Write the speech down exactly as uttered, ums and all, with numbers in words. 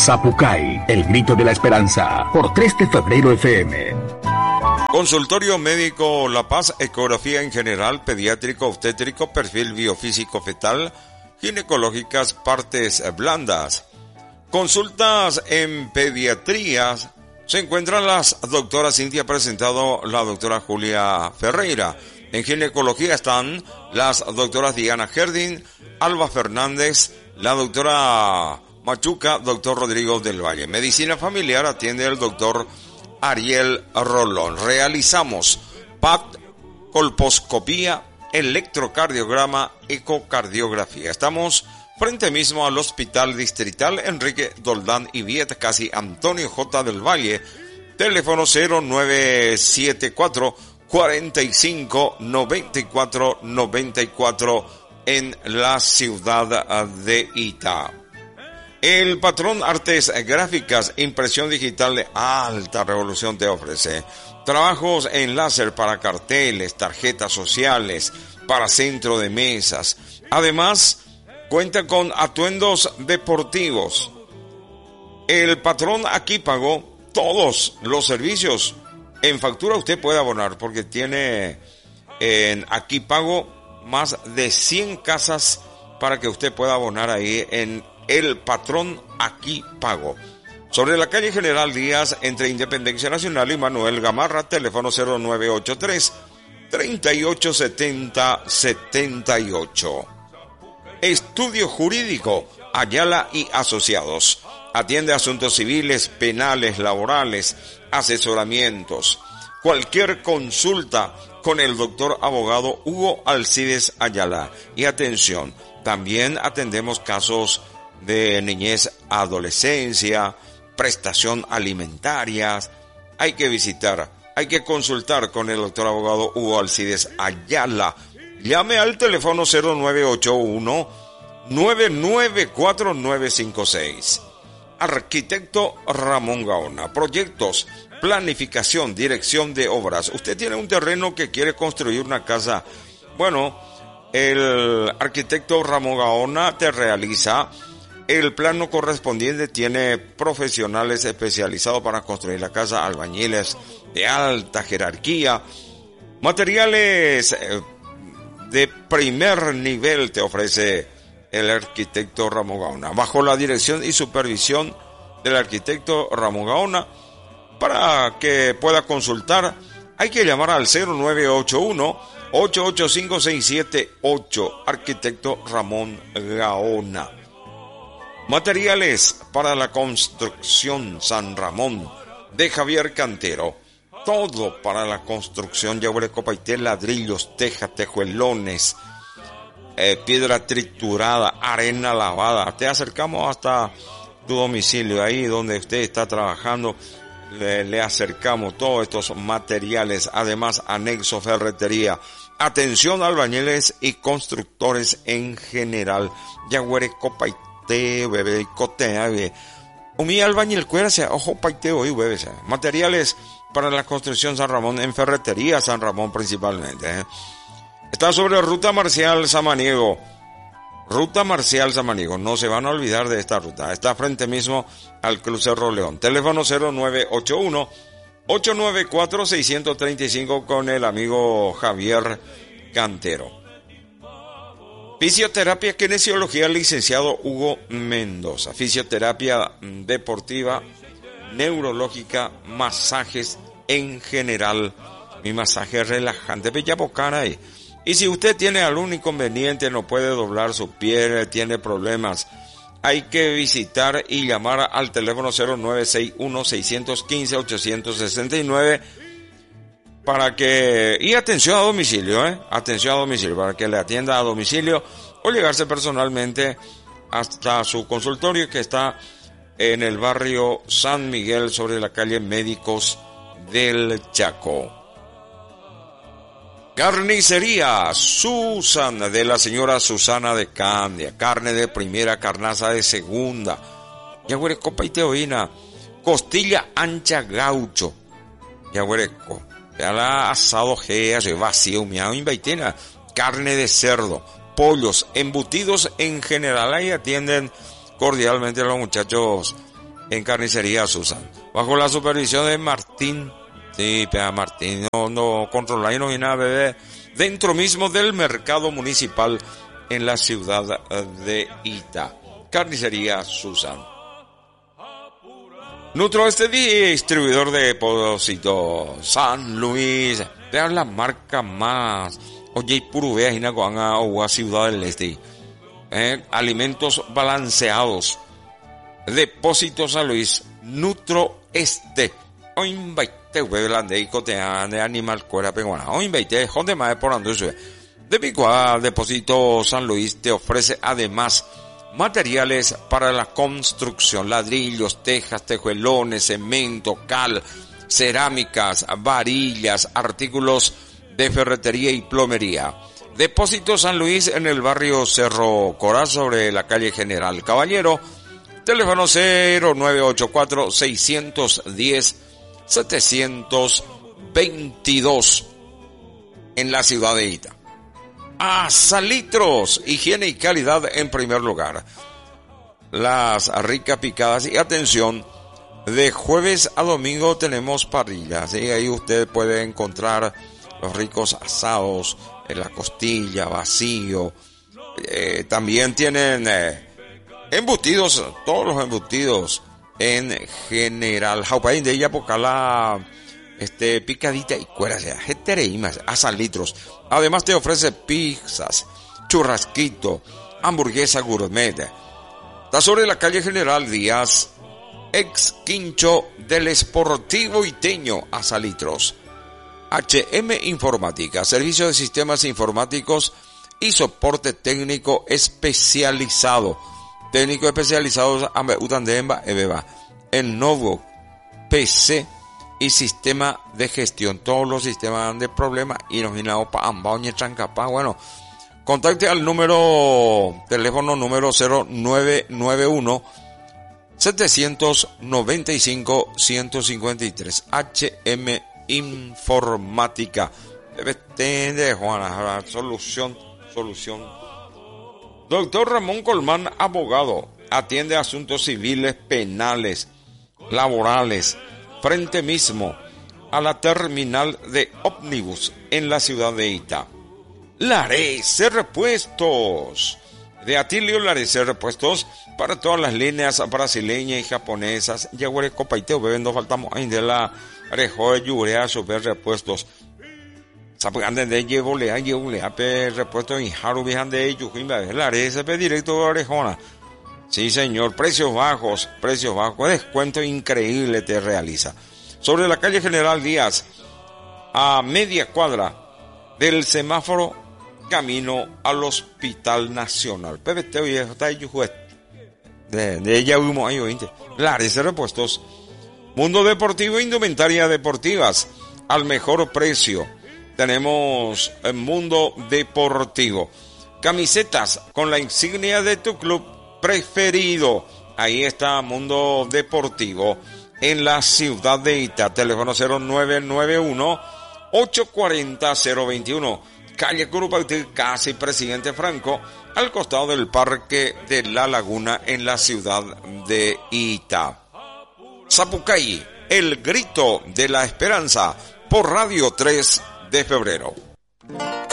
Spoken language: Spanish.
Zapucay, el grito de la esperanza, por tres de febrero F M. Consultorio médico La Paz, ecografía en general, pediátrico, obstétrico, perfil biofísico fetal, ginecológicas, partes blandas. Consultas en pediatría. Se encuentran las doctoras Cintia, presentado la doctora Julia Ferreira. En ginecología están las doctoras Diana Gerdin, Alba Fernández, la doctora Machuca, doctor Rodrigo del Valle. Medicina familiar atiende el doctor Ariel Rolón. Realizamos P A C, colposcopía, electrocardiograma, ecocardiografía. Estamos frente mismo al Hospital Distrital Enrique Doldán y Viet, casi Antonio J. del Valle. Teléfono cero nueve siete cuatro, cuarenta y cinco, noventa y cuatro, noventa y cuatro en la ciudad de Itá. El Patrón Artes Gráficas, impresión digital de alta revolución te ofrece trabajos en láser para carteles, tarjetas sociales, para centro de mesas. Además, cuenta con atuendos deportivos. El Patrón aquí pagó todos los servicios. En factura usted puede abonar porque tiene en Aquí Pago más de cien casas para que usted pueda abonar ahí en El Patrón Aquí Pago. Sobre la calle General Díaz, entre Independencia Nacional y Manuel Gamarra, teléfono cero nueve ocho tres, treinta y ocho setenta, setenta y ocho. Estudio Jurídico, Ayala y Asociados. Atiende asuntos civiles, penales, laborales, asesoramientos. Cualquier consulta con el doctor abogado Hugo Alcides Ayala. Y atención, también atendemos casos de niñez, adolescencia, prestación alimentaria. Hay que visitar, hay que consultar con el doctor abogado Hugo Alcides Ayala. Llame al teléfono cero nueve ocho uno, nueve nueve cuatro, nueve cinco seis. Arquitecto Ramón Gaona. Proyectos, planificación, dirección de obras. Usted tiene un terreno que quiere construir una casa. Bueno, el arquitecto Ramón Gaona te realiza el plano correspondiente. Tiene profesionales especializados para construir la casa, albañiles de alta jerarquía, materiales de primer nivel te ofrece el arquitecto Ramón Gaona, bajo la dirección y supervisión del arquitecto Ramón Gaona. Para que pueda consultar, hay que llamar al cero nueve ocho uno, ocho ocho cinco, seis siete ocho, arquitecto Ramón Gaona. Materiales para la construcción San Ramón, de Javier Cantero. Todo para la construcción, yaure, copaité, ladrillos, teja, tejuelones, eh, piedra triturada, arena lavada. Te acercamos hasta tu domicilio, ahí donde usted está trabajando. Le, le acercamos todos estos materiales, además anexo ferretería. Atención albañiles y constructores en general. Yaguere copaite, bebé, cotea, bebé. Umi albañil cuera, ojo paite hoy, bebé. Materiales para la construcción San Ramón, en ferretería San Ramón principalmente. ¿eh? Está sobre Ruta Marcial Samaniego. Ruta Marcial Samaniego, no se van a olvidar de esta ruta. Está frente mismo al crucero León. Teléfono cero nueve ocho uno, ocho nueve cuatro, seis tres cinco con el amigo Javier Cantero. Fisioterapia, kinesiología, licenciado Hugo Mendoza. Fisioterapia deportiva, neurológica, masajes en general. Mi masaje relajante, bella bocana y Y si usted tiene algún inconveniente, no puede doblar su pie, tiene problemas, hay que visitar y llamar al teléfono cero nueve seis uno, seis uno cinco, ocho seis nueve para que, y atención a domicilio, eh, atención a domicilio, para que le atienda a domicilio o llegarse personalmente hasta su consultorio que está en el barrio San Miguel sobre la calle Médicos del Chaco. Carnicería Susana, de la señora Susana de Candia. Carne de primera, carnaza de segunda. Yaguere copa y teoína. Costilla ancha gaucho. Yaguere co. Ya la asado gea, se vacío, miau, invaitena. Carne de cerdo. Pollos, embutidos en general. Ahí atienden cordialmente a los muchachos en Carnicería Susan. Bajo la supervisión de Martín, sí, pea Martín, no, no controla y no hay nada, bebé, dentro mismo del mercado municipal en la ciudad de Ita. Carnicería Susan. Nutro este distribuidor de depósito San Luis, de la marca más, oye, puro vea, y o Ciudad del Este. Eh, alimentos balanceados. Depósito San Luis, Nutro Este. O invite, huevlande y cotean de animal cuera peguana. O invite, jonde más por anduzo. De Picuá, Depósito San Luis te ofrece además materiales para la construcción, ladrillos, tejas, tejuelones, cemento, cal, cerámicas, varillas, artículos de ferretería y plomería. Depósito San Luis en el barrio Cerro Corá sobre la calle General Caballero. Teléfono cero nueve ocho cuatro, seis uno cero, siete dos dos en la ciudad de Ita. Azalitros, higiene y calidad en primer lugar. Las ricas picadas y atención, de jueves a domingo tenemos parrillas, ¿sí? Ahí usted puede encontrar los ricos asados, en la costilla, vacío. Eh, también tienen eh, embutidos, todos los embutidos en general. Jaupaín de ella la este picadita y cuera, sea, jetereimas, azalitros. Además te ofrece pizzas, churrasquito, hamburguesa gourmet. Está sobre la calle General Díaz, ex quincho del Sportivo Iteño, Azalitros. H M Informática, servicio de sistemas informáticos y soporte técnico especializado. Técnico especializado en nuevo P C y sistema de gestión. Todos los sistemas de problemas y nos vinamos para ambos chancapá. Bueno, contacte al número, teléfono número cero nueve nueve uno, siete nueve cinco, uno cinco tres. H M Informática. De Juana, solución, solución. Doctor Ramón Colmán, abogado, atiende asuntos civiles, penales, laborales, frente mismo a la terminal de ómnibus en la ciudad de Ita. Larese Repuestos. De Atilio Larese Repuestos para todas las líneas brasileñas y japonesas. Yaguare copaiteo, bebendo faltamos ahí de la arejo de yurea super repuestos. Sapagande de llevo lea, llevo lea, pe repuestos y haru vijan de ellos. Larese pe directo de orejona. Sí, señor, precios bajos, precios bajos, descuento increíble te realiza. Sobre la calle General Díaz, a media cuadra del semáforo, camino al Hospital Nacional. Pebete, oye, está ahí, juez. De, de ella humo ahí, oíste. Larese Repuestos. Mundo Deportivo, indumentaria deportivas, al mejor precio. Tenemos el Mundo Deportivo. Camisetas con la insignia de tu club preferido. Ahí está Mundo Deportivo en la ciudad de Ita. Teléfono cero nueve nueve uno, ocho cuatro cero, cero dos uno. Calle Curupauti, casi Presidente Franco, al costado del Parque de la Laguna en la ciudad de Ita. Zapucay, el grito de la esperanza por Radio tres de febrero.